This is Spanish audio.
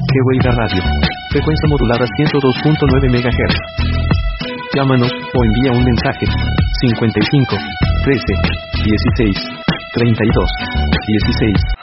Huelga Radio. Frecuencia modulada 102.9 MHz. Llámanos, o envía un mensaje. 55 13 16 32 16.